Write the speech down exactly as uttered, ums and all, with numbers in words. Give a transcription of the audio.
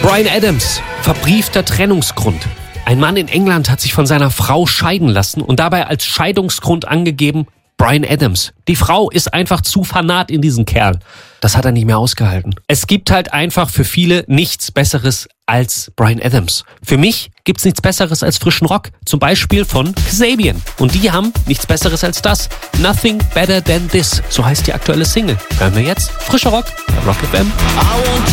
Bryan Adams, verbriefter Trennungsgrund. Ein Mann in England hat sich von seiner Frau scheiden lassen und dabei als Scheidungsgrund angegeben, Bryan Adams. Die Frau ist einfach zu fanat in diesen Kerl. Das hat er nicht mehr ausgehalten. Es gibt halt einfach für viele nichts Besseres als Bryan Adams. Für mich gibt's nichts Besseres als frischen Rock. Zum Beispiel von Kasabian. Und die haben nichts Besseres als das. Nothing Better Than This. So heißt die aktuelle Single. Hören wir jetzt. Frischer Rock bei Rock F M.